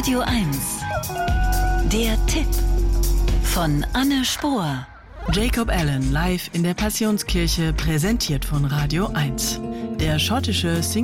Radio 1. Der Tipp von Anne Spohr. Jacob Allen live in der Passionskirche, präsentiert von Radio 1. Der schottische